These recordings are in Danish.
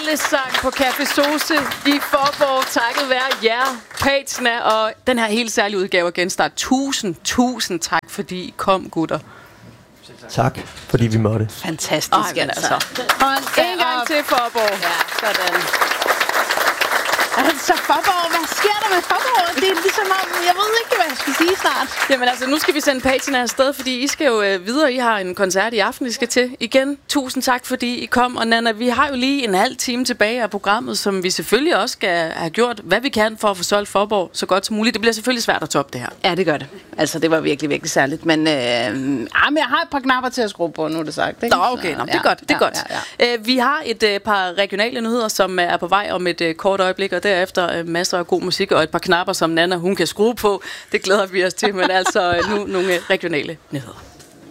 Fællessang på Café Sose i Faaborg, takket være jer, Patina, og den her helt særlige udgave af Genstart. Tusind tak, fordi I kom, gutter. Tak, fordi vi måtte. Fantastisk, altså. En gang til Faaborg. Ja, sådan. Altså, Faaborg, hvad sker der med Faaborg? Det er ligesom om, jeg ved ikke, hvad jeg skal sige snart. Jamen altså, nu skal vi sende Patina afsted, fordi I skal jo videre. I har en koncert i aften, I skal til. Igen, tusind tak, fordi I kom. Og Nanna, vi har jo lige en halv time tilbage af programmet, som vi selvfølgelig også skal have gjort, hvad vi kan for at få solgt Faaborg så godt som muligt. Det bliver selvfølgelig svært at toppe det her. Ja, det gør det. Altså, det var virkelig, virkelig særligt. Men jeg har et par knapper til at skrue på, nu er det sagt. Ikke? Nå, okay. Nå, det er godt. Det er godt. Ja. Vi har et par regionale nyheder, som er på vej om et kort øjeblik, og derefter masser af god musik og et par knapper, som Nanna, hun kan skrue på. Det glæder vi os til, men altså nu nogle regionale nyheder.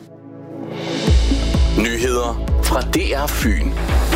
Nyheder fra DR Fyn.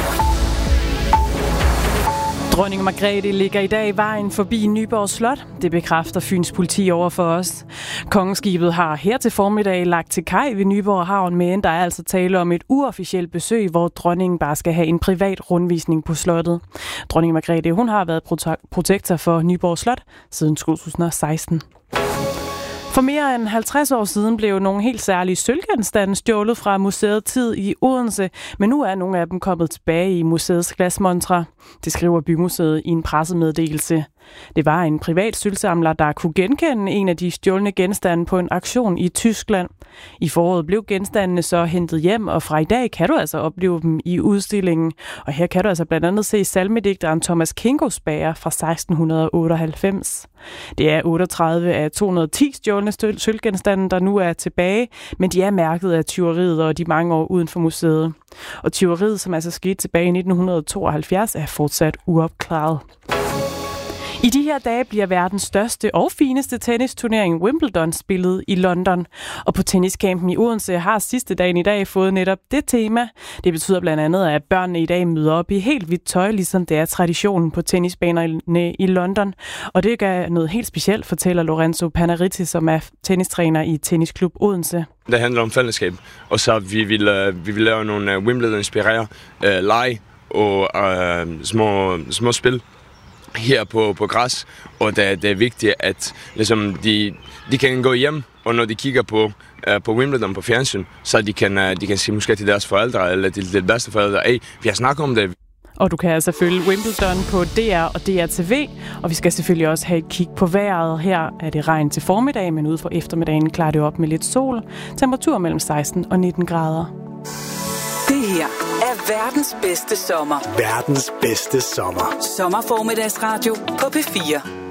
Dronning Margrethe ligger i dag i vejen forbi Nyborg Slot. Det bekræfter Fyns politi over for os. Kongeskibet har her til formiddag lagt til kaj ved Nyborg Havn, men der er altså tale om et uofficielt besøg, hvor dronningen bare skal have en privat rundvisning på slottet. Dronning Margrethe, hun har været protektor for Nyborg Slot siden 2016. For mere end 50 år siden blev nogle helt særlige sølvgenstande stjålet fra museet Tid i Odense, men nu er nogle af dem kommet tilbage i museets glasmontre. Det skriver Bymuseet i en pressemeddelelse. Det var en privat sølvsamler, der kunne genkende en af de stjålne genstande på en auktion i Tyskland. I foråret blev genstandene så hentet hjem, og fra i dag kan du altså opleve dem i udstillingen. Og her kan du altså blandt andet se salmedigteren Thomas Kingos bager fra 1698. Det er 38 af 210 stjålne sølvgenstande, der nu er tilbage, men de er mærket af tyveriet og de mange år uden for museet. Og tyveriet, som altså skete tilbage i 1972, er fortsat uopklaret. I de her dage bliver verdens største og fineste tennisturnering Wimbledon spillet i London. Og på tenniscampen i Odense har sidste dagen i dag fået netop det tema. Det betyder blandt andet, at børnene i dag møder op i helt hvidt tøj, ligesom det er traditionen på tennisbanerne i London. Og det gør noget helt specielt, fortæller Lorenzo Panaritti, som er tennistræner i Tennisklub Odense. Det handler om fællesskab, og så vi vil lave nogle Wimbledon-inspirerede lege og små spil her på græs, og det er vigtigt, at ligesom, de kan gå hjem, og når de kigger på Wimbledon på fjernsyn, så de kan sige måske til deres forældre, eller til de bedste forældre, vi har snakket om det. Og du kan altså følge Wimbledon på DR og DRTV, og vi skal selvfølgelig også have et kig på vejret. Her er det regn til formiddag, men ud for eftermiddagen klarer det op med lidt sol. Temperatur mellem 16 og 19 grader. Det her er verdens bedste sommer. Verdens bedste sommer. Sommerformiddagsradio på P4.